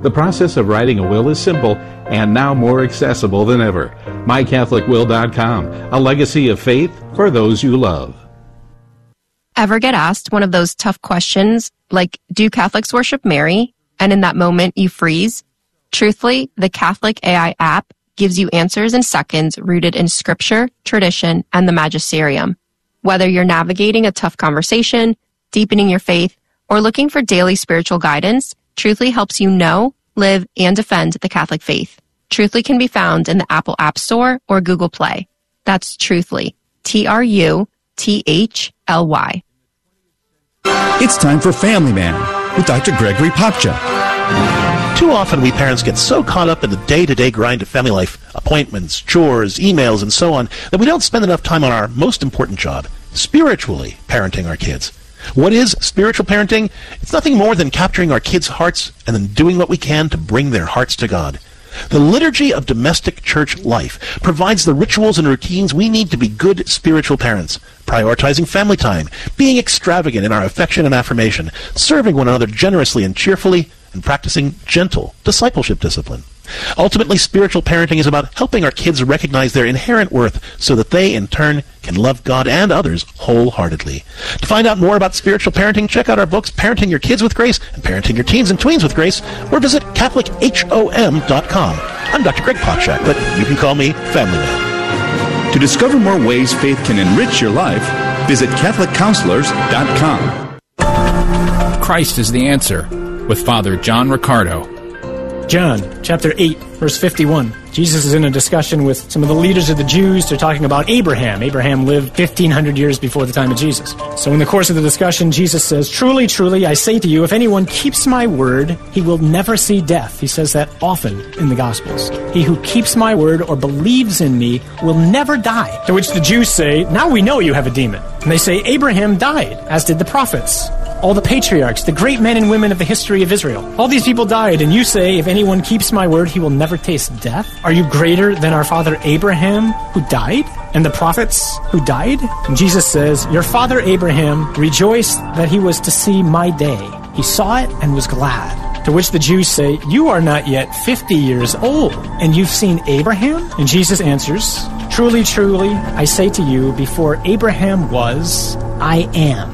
The process of writing a will is simple and now more accessible than ever. MyCatholicWill.com, a legacy of faith for those you love. Ever get asked one of those tough questions like, do Catholics worship Mary? And in that moment you freeze? Truthfully, the Catholic AI app gives you answers in seconds rooted in scripture, tradition, and the magisterium. Whether you're navigating a tough conversation, deepening your faith, or looking for daily spiritual guidance, Truthfully helps you know, live, and defend the Catholic faith. Truthfully can be found in the Apple App Store or Google Play. That's Truthfully. Truthly. It's time for Family Man with Dr. Gregory Popcha. Too often we parents get so caught up in the day-to-day grind of family life, appointments, chores, emails, and so on, that we don't spend enough time on our most important job, spiritually parenting our kids. What is spiritual parenting? It's nothing more than capturing our kids' hearts and then doing what we can to bring their hearts to God. The liturgy of domestic church life provides the rituals and routines we need to be good spiritual parents, prioritizing family time, being extravagant in our affection and affirmation, serving one another generously and cheerfully, and practicing gentle discipleship discipline. Ultimately, spiritual parenting is about helping our kids recognize their inherent worth so that they, in turn, can love God and others wholeheartedly. To find out more about spiritual parenting, check out our books, Parenting Your Kids with Grace and Parenting Your Teens and Tweens with Grace, or visit CatholicHOM.com. I'm Dr. Greg Popchak, but you can call me Family Man. To discover more ways faith can enrich your life, visit CatholicCounselors.com. Christ is the answer, with Father John Riccardo. John, chapter 8, verse 51. Jesus is in a discussion with some of the leaders of the Jews. They're talking about Abraham. Abraham lived 1,500 years before the time of Jesus. So in the course of the discussion, Jesus says, "Truly, truly, I say to you, if anyone keeps my word, he will never see death." He says that often in the Gospels. "He who keeps my word or believes in me will never die." To which the Jews say, "Now we know you have a demon." And they say, "Abraham died, as did the prophets. All the patriarchs, the great men and women of the history of Israel. All these people died, and you say, if anyone keeps my word, he will never taste death? Are you greater than our father Abraham, who died? And the prophets who died?" And Jesus says, "Your father Abraham rejoiced that he was to see my day. He saw it and was glad." To which the Jews say, "You are not yet 50 years old, and you've seen Abraham?" And Jesus answers, "Truly, truly, I say to you, before Abraham was, I am."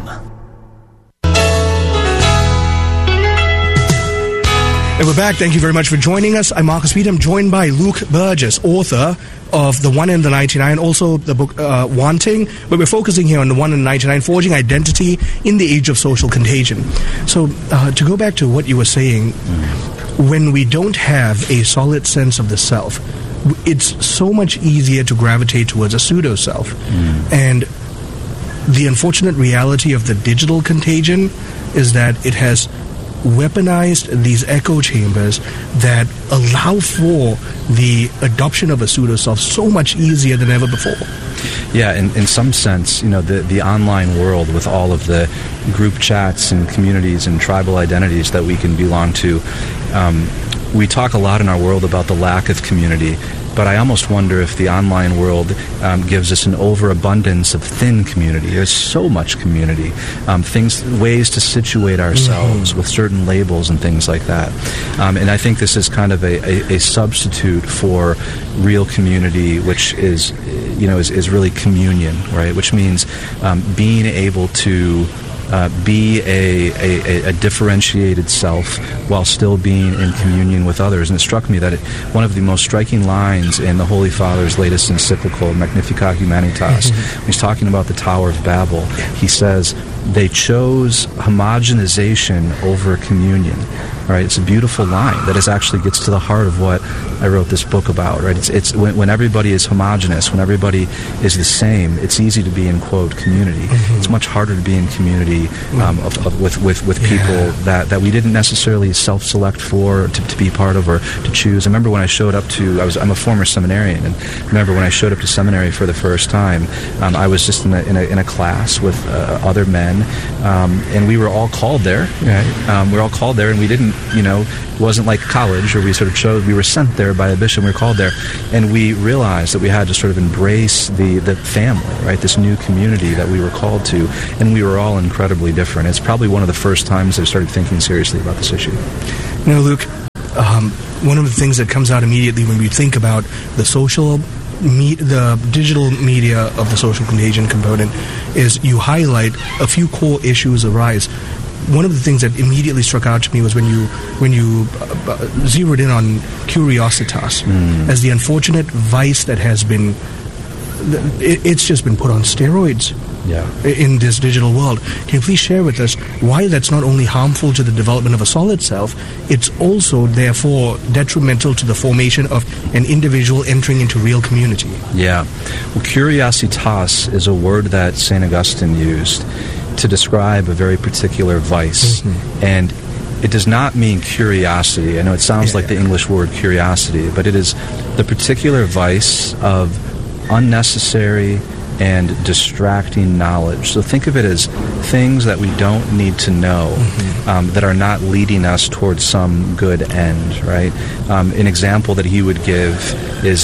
And we're back. Thank you very much for joining us. I'm Marcus Peter. I'm joined by Luke Burgess, author of The One and the 99, also the book Wanting, but we're focusing here on The One and the 99, Forging Identity in the Age of Social Contagion. So to go back to what you were saying, when we don't have a solid sense of the self, it's so much easier to gravitate towards a pseudo-self. And the unfortunate reality of the digital contagion is that it has weaponized these echo chambers that allow for the adoption of a pseudo-self so much easier than ever before. Yeah, in some sense, you know, the online world with all of the group chats and communities and tribal identities that we can belong to, we talk a lot in our world about the lack of community, but I almost wonder if the online world gives us an overabundance of thin community. There's so much community, ways to situate ourselves with certain labels and things like that. And I think this is kind of a substitute for real community, which is really communion, right? Which means being able to be a differentiated self while still being in communion with others. And it struck me that one of the most striking lines in the Holy Father's latest encyclical, Magnificat Humanitas, when he's talking about the Tower of Babel, he says, they chose homogenization over communion. Right? It's a beautiful line that actually gets to the heart of what I wrote this book about. Right? It's when everybody is homogenous, when everybody is the same, it's easy to be in, quote, community. It's much harder to be in community with people that we didn't necessarily self-select for to be part of or to choose. I remember when I showed up I'm a former seminarian, and remember when I showed up to seminary for the first time, I was just in a class with other men, and we were all called there. Right? We were all called there, and we didn't, it wasn't like college where we sort of chose, we were sent there by a bishop, we were called there, and we realized that we had to sort of embrace the family, right, this new community that we were called to, and we were all incredibly different. It's probably one of the first times I started thinking seriously about this issue. Luke, one of the things that comes out immediately when we think about the digital media of the social contagion component is you highlight a few core issues arise. One of the things that immediately struck out to me was when you zeroed in on curiositas as the unfortunate vice that has been, it's just been put on steroids. In this digital world. Can you please share with us why that's not only harmful to the development of a solid self, it's also therefore detrimental to the formation of an individual entering into real community? Yeah. Well, curiositas is a word that St. Augustine used to describe a very particular vice. And it does not mean curiosity. I know it sounds like the English word curiosity, but it is the particular vice of unnecessary and distracting knowledge. So think of it as things that we don't need to know, that are not leading us towards some good end, right? An example that he would give is,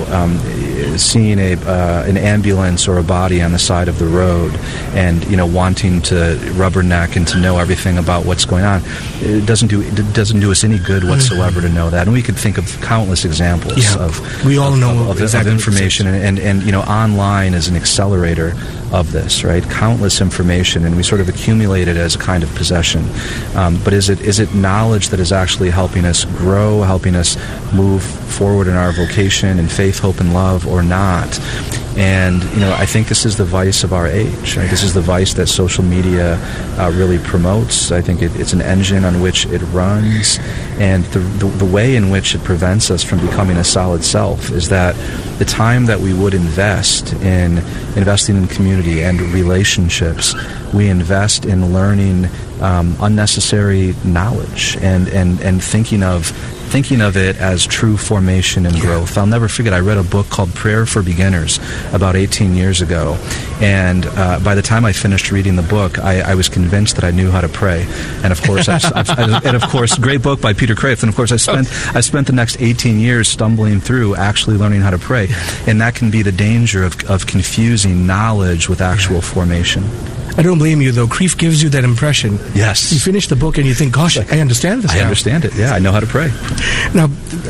seeing an ambulance or a body on the side of the road and, wanting to rubberneck and to know everything about what's going on. It doesn't do us any good whatsoever to know that. And we could think of countless examples of information, and online is an accelerator of this, right? Countless information, and we sort of accumulate it as a kind of possession. But is it knowledge that is actually helping us grow, helping us move forward in our vocation and faith, hope, and love, or not? And, I think this is the vice of our age, right? This is the vice that social media really promotes. I think it's an engine on which it runs, and the way in which it prevents us from becoming a solid self is that the time that we would investing in community and relationships, we invest in learning unnecessary knowledge and thinking of it as true formation and growth. I'll never forget, I read a book called Prayer for Beginners about 18 years ago, and by the time I finished reading the book, I was convinced that I knew how to pray. And of course, and of course, great book by Peter Kreeft. And of course, I spent the next 18 years stumbling through actually learning how to pray, and that can be the danger of confusing knowledge with actual formation. I don't blame you, though. Kreeft gives you that impression. Yes. You finish the book and you think, gosh, I understand this now. I understand it, yeah. I know how to pray. Now,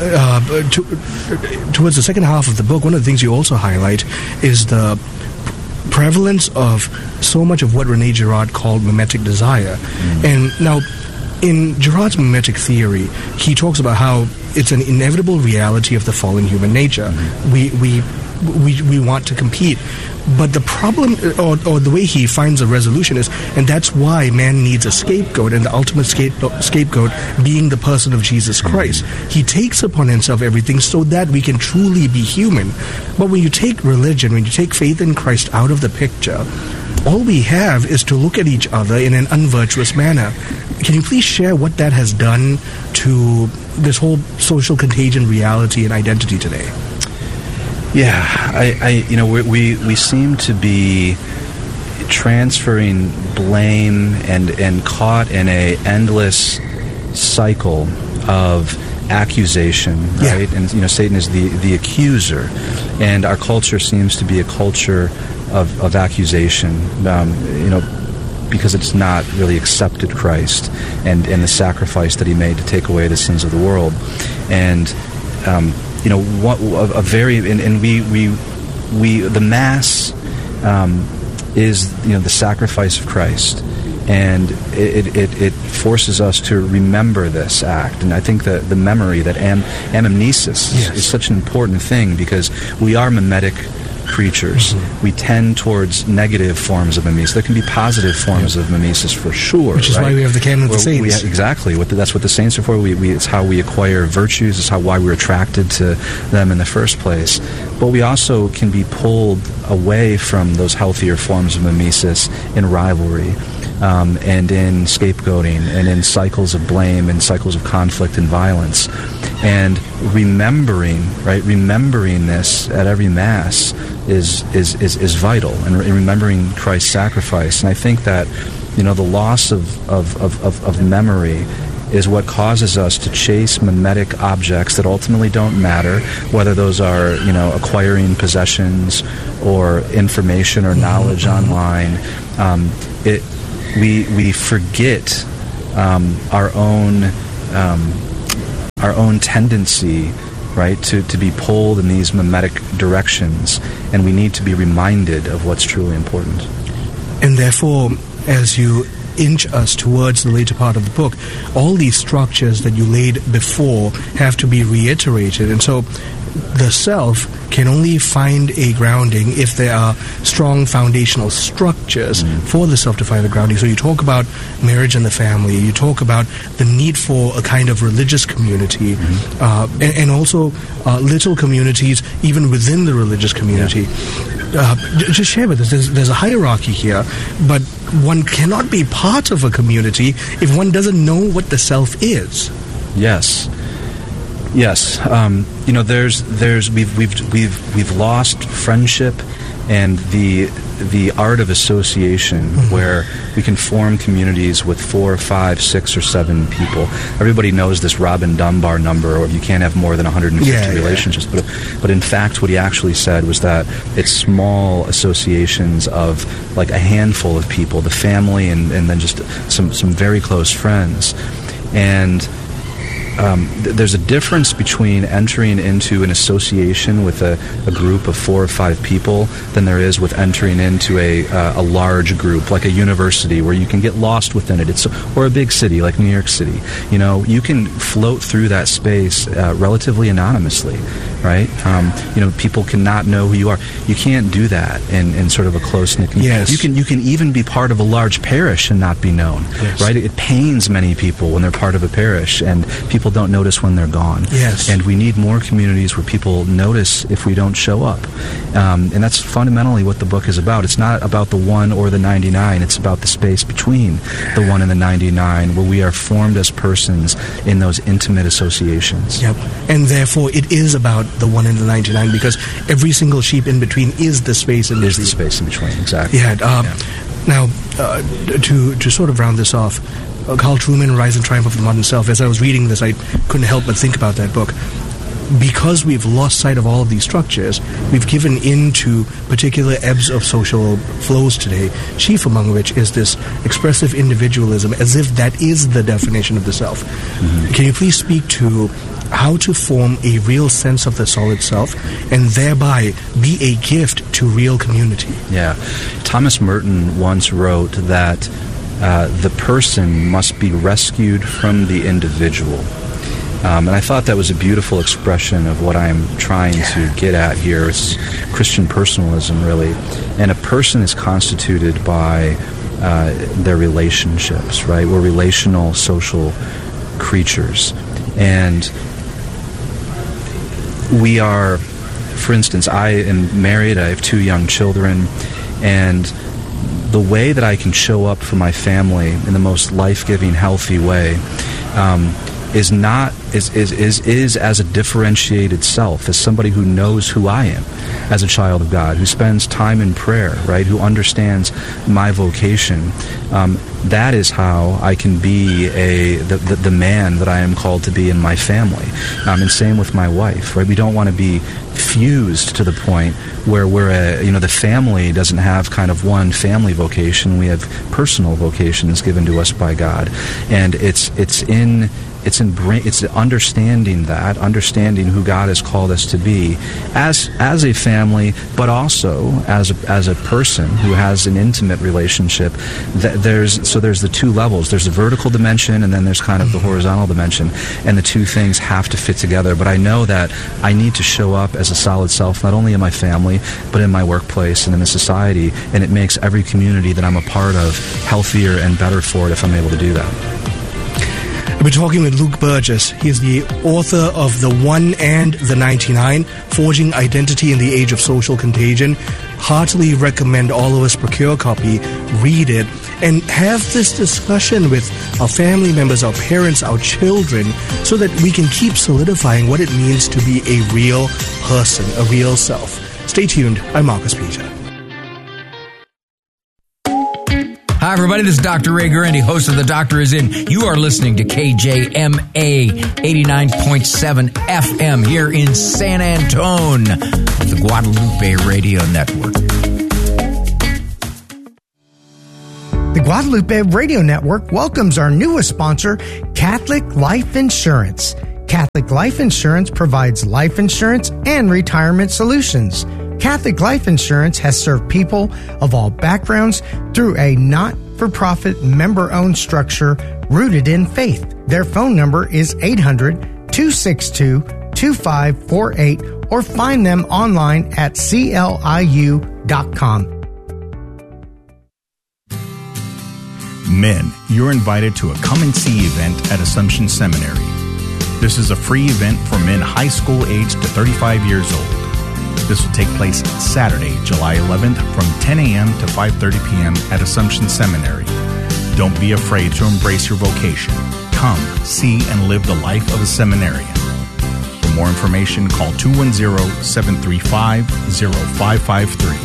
towards the second half of the book, one of the things you also highlight is the prevalence of so much of what René Girard called mimetic desire. And now, in Girard's mimetic theory, he talks about how it's an inevitable reality of the fallen human nature. We want to compete. But the problem, or the way he finds a resolution is, and that's why man needs a scapegoat, and the ultimate scapegoat being the person of Jesus Christ. He takes upon himself everything so that we can truly be human. But when you take religion, when you take faith in Christ out of the picture, all we have is to look at each other in an unvirtuous manner. Can you please share what that has done to this whole social contagion reality and identity today? Yeah, we seem to be transferring blame and caught in a endless cycle of accusation, right? Yeah. And Satan is the accuser, and our culture seems to be a culture of accusation. Because it's not really accepted Christ and the sacrifice that he made to take away the sins of the world, and the Mass is the sacrifice of Christ, and it forces us to remember this act. And I think that the memory, that anamnesis, is such an important thing, because we are mimetic creatures. We tend towards negative forms of mimesis. There can be positive forms of mimesis for sure. Which is why we have the canon of the saints. Exactly. That's what the saints are for. It's how we acquire virtues. It's why we're attracted to them in the first place. But we also can be pulled away from those healthier forms of mimesis in rivalry, and in scapegoating, and in cycles of blame, and cycles of conflict and violence. And remembering this at every Mass is vital, and remembering Christ's sacrifice. And I think that the loss of memory is what causes us to chase mimetic objects that ultimately don't matter, whether those are acquiring possessions or information or knowledge online. We forget our own our own tendency, right, to be pulled in these mimetic directions, and we need to be reminded of what's truly important. And therefore, as you inch us towards the later part of the book, all these structures that you laid before have to be reiterated. And so the self can only find a grounding if there are strong foundational structures for the self to find the grounding. So you talk about marriage and the family, you talk about the need for a kind of religious community, and also little communities even within the religious community. Just share with us, there's a hierarchy here, but one cannot be part of a community if one doesn't know what the self is. Yes. We've lost friendship and the art of association, where we can form communities with 4, 5, 6, or 7 people. Everybody knows this Robin Dunbar number, or you can't have more than 150 relationships. But in fact, what he actually said was that it's small associations of like a handful of people, the family, and then just some very close friends. And there's a difference between entering into an association with a group of 4 or 5 people than there is with entering into a large group, like a university, where you can get lost within it. Or a big city like New York City. You can float through that space relatively anonymously, right? People cannot know who you are. You can't do that in sort of a close-knit community. Yes. You can even be part of a large parish and not be known, right? It pains many people when they're part of a parish, and people don't notice when they're gone. Yes. And we need more communities where people notice if we don't show up. And that's fundamentally what the book is about. It's not about the 1 or the 99. It's about the space between the 1 and the 99, where we are formed as persons in those intimate associations. Yep. And therefore, it is about the 1 and the 99, because every single sheep in between is the space in between. Is the space in between, exactly. Now, to sort of round this off, Carl Trueman, Rise and Triumph of the Modern Self, as I was reading this, I couldn't help but think about that book. Because we've lost sight of all of these structures, we've given in to particular ebbs of social flows today, chief among which is this expressive individualism, as if that is the definition of the self. Can you please speak to how to form a real sense of the solid self and thereby be a gift to real community? Yeah. Thomas Merton once wrote that the person must be rescued from the individual. And I thought that was a beautiful expression of what I'm trying to get at here. It's Christian personalism, really. And a person is constituted by their relationships, right? We're relational, social creatures. And we are, for instance, I am married, I have 2 young children, and the way that I can show up for my family in the most life-giving, healthy way is as a differentiated self, as somebody who knows who I am as a child of God, who spends time in prayer, right, who understands my vocation. That is how I can be the man that I am called to be in my family. And same with my wife, right? We don't want to be fused to the point where the family doesn't have kind of one family vocation. We have personal vocations given to us by God, and it's understanding who God has called us to be as a family, but also as a person who has an intimate relationship. There's the 2 levels. There's the vertical dimension, and then there's kind of the horizontal dimension, and the 2 things have to fit together. But I know that I need to show up as a solid self, not only in my family, but in my workplace and in the society, and it makes every community that I'm a part of healthier and better for it if I'm able to do that. We're talking with Luke Burgess. He is the author of The 1 and the 99, Forging Identity in the Age of Social Contagion. Heartily recommend all of us procure a copy, read it, and have this discussion with our family members, our parents, our children, so that we can keep solidifying what it means to be a real person, a real self. Stay tuned. I'm Marcus Peter. Hi, everybody. This is Dr. Ray Guarendi, host of The Doctor Is In. You are listening to KJMA 89.7 FM here in San Antone, the Guadalupe Radio Network. The Guadalupe Radio Network welcomes our newest sponsor, Catholic Life Insurance. Catholic Life Insurance provides life insurance and retirement solutions. Catholic Life Insurance has served people of all backgrounds through a not-for-profit member-owned structure rooted in faith. Their phone number is 800-262-2548 or find them online at cliu.com. Men, you're invited to a Come and See event at Assumption Seminary. This is a free event for men high school aged to 35 years old. This will take place Saturday, July 11th from 10 a.m. to 5:30 p.m. at Assumption Seminary. Don't be afraid to embrace your vocation. Come, see, and live the life of a seminarian. For more information, call 210-735-0553.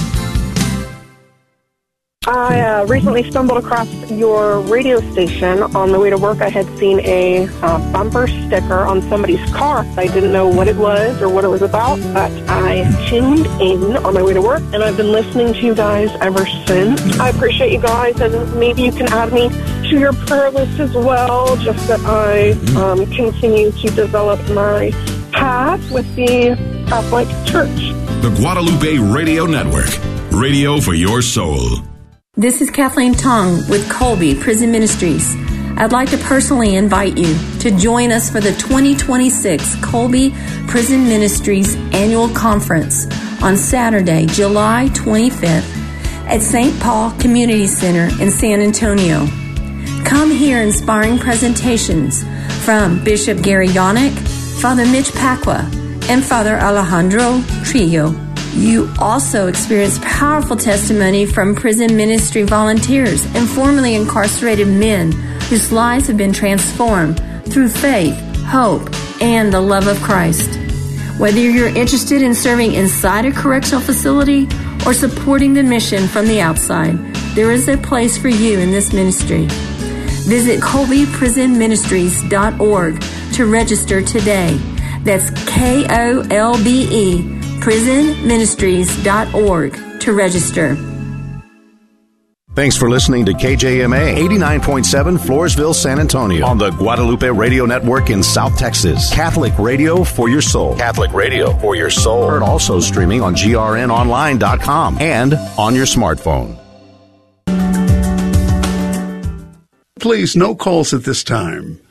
I recently stumbled across your radio station. On the way to work, I had seen a bumper sticker on somebody's car. I didn't know what it was or what it was about, but I tuned in on my way to work, and I've been listening to you guys ever since. I appreciate you guys, and maybe you can add me to your prayer list as well, just that I continue to develop my path with the Catholic Church. The Guadalupe Radio Network, radio for your soul. This is Kathleen Tong with Colby Prison Ministries. I'd like to personally invite you to join us for the 2026 Colby Prison Ministries Annual Conference on Saturday, July 25th at St. Paul Community Center in San Antonio. Come hear inspiring presentations from Bishop Gary Yonick, Father Mitch Pacwa, and Father Alejandro Trillo. You also experience powerful testimony from prison ministry volunteers and formerly incarcerated men whose lives have been transformed through faith, hope, and the love of Christ. Whether you're interested in serving inside a correctional facility or supporting the mission from the outside, there is a place for you in this ministry. Visit colbyprisonministries.org to register today. That's KOLBE prisonministries.org to register. Thanks for listening to KJMA 89.7 Floresville, San Antonio on the Guadalupe Radio Network in South Texas. Catholic radio for your soul. Catholic radio for your soul. Heard also streaming on grnonline.com and on your smartphone. Please, no calls at this time.